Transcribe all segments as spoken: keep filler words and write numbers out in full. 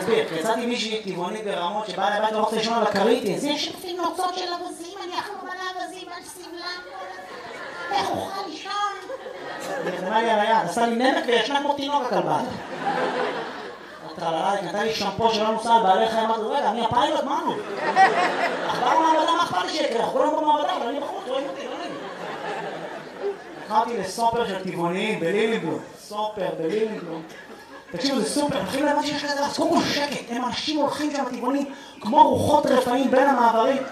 אסביר, כי יצאתי מישהי טבעונית ברמות שבאה לבית ורוצה לישון על הכרית, אז יש לפי נוצות של אבזים, אני אכלו מלא אבזים על סבלן, איך אוכל לישון? היא נתנה לי על היד, עשה לי נמק וישנה כמו תינוק הכלבה. הטרללה, היא נתנה לי שמפו שלא נוסע על בעלי חיים, אמרתי, רגע, אני הפיילוט, מה נו? אכבר במעבדה, מה אכפת לי שיקרה? אנחנו כולם במעבדה, אבל אני בחוץ, רואים אותי, לא נעים. נכנסתי לסופר של טבעוניים בלילינבלום, סופר בלילינבלום. תקשיבו, זה סופר, מתחילים להבין שיש כזה, אז קודם כל שקט, הם אנשים הולכים שם טבעונים כמו רוחות רפאים בין המעברים.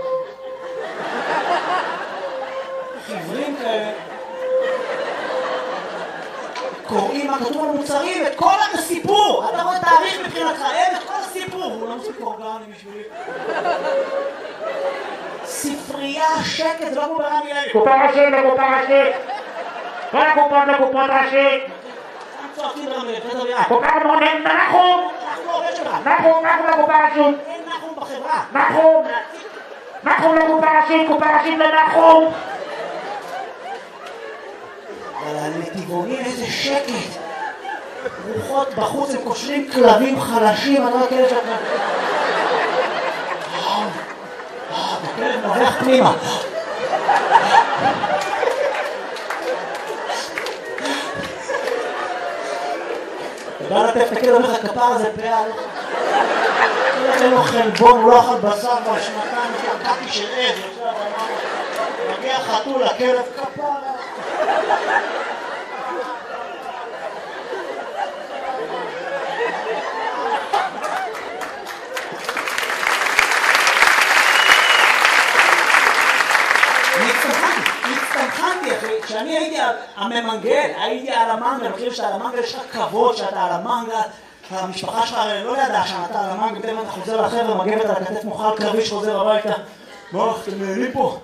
חברים כאלה. קוראים מה כתוב על מוצרים, את כל הסיפור. אתה רואה תאריך מבחינתך, אין את כל הסיפור. הוא לא מספיק אורגני בשבילי. ספרייה, שקט, זה לא כמו ברמי לוי. קופה ראשית לקופה ראשית. כל הקופות לקופות ראשית. צועקים ברמי לוי, זה דברייה. קופה מונן, נחום. אנחנו לא עובד שלך. נחום, נחום לקופה ראשית. אין נחום בחברה. נחום. נחום לקופה ראשית, קופה ראשית לנחום. אבל הנתיבונים איזה שקט. רוחות בחוץ הם קושרים כלבים חלשים, אני לא כאלה שאתה... הכלב נובח פנימה. אתה בא לטף את הכלב, אומר לך כפר הזה פאה. אין לו חלבון, הוא לא אכל בשר בשנתיים, שקעתי של עז. מגיע חתול, הכלב כפר. כשאני הייתי הממנגל, הייתי על המנגל, אני חושב שאתה על המנגל, יש לך כבוד שאתה על המנגל, המשפחה שלך לא ידעה שאתה על המנגל, פתאום אתה חוזר לחבר'ה, מגבת על הכתף מוכל קרבי שחוזר הביתה. מה, אתם נהנים פה?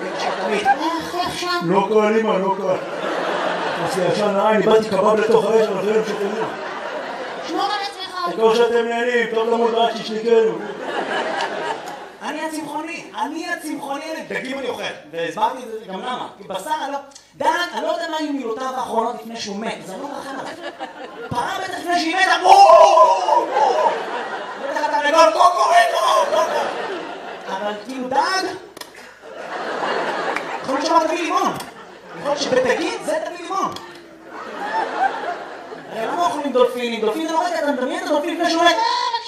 לא קל, אמא, לא קל. עשי ישן נעי, איבדתי קבב לתוך האש, אבל אחרים שתהנים. שמור על עצמך. תקור שאתם נהנים, טוב למות רק שישניקנו. אני הצמחוני, אני הצמחוני, דגים אני אוכל, והסברתי את זה גם למה, כי בשר אני לא, דג, אני לא יודע מה היו מילותיו האחרונות לפני שהוא מת, זה לא רחם עליו. פרה בטח לפני שהיא מתה, בואו! בטח אתה לגול קוקורינו! אבל כאילו דג, יכול להיות שמה תביא לימון, יכול להיות שבתגיד זה תביא לימון. הרי למה אוכלים דולפינים? דולפינים זה לא רגע, אתה מדמיין את הדולפין לפני שהוא מת.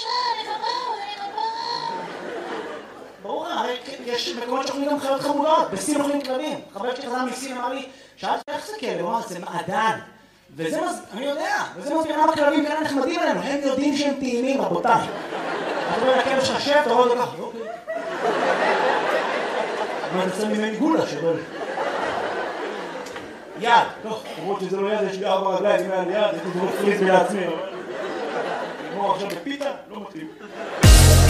ברור, הרי יש מקומות שאוכלים גם חיות חמודות, בסין אוכלים כלבים. חבר שלי חזר מסין אמר לי, שאלתי איך זה כלב? הוא אמר, זה מעדן. וזה, אני יודע, וזה מסביר למה כלבים כאלה נחמדים עלינו, הם יודעים שהם טעימים, רבותיי. אתה רואה לכלב ששב, אתה רואה את זה ככה, אוקיי. מה, אתה שם ממני גולה שבל. יד, טוב, למרות שזה לא יד, יש לי ארבע רגליים, אם היה לי יד, הייתי דורך פריז לעצמי, אבל... כמו עכשיו בפיתה, לא מתאים.